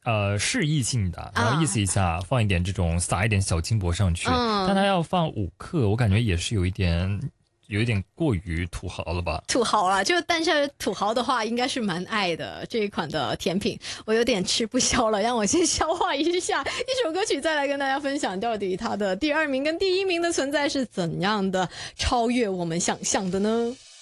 示意性的，然后意思一下放一点这种撒一点小金箔上去，但它要放5克，我感觉也是有一点过于土豪了吧？ 土豪啦，但是土豪的话应该是蛮爱的这一款的甜品，我有点吃不消了，让我先消化一下。一首歌曲再来跟大家分享，到底它的第2名跟第1名的存在是怎样的超越我们想象的呢？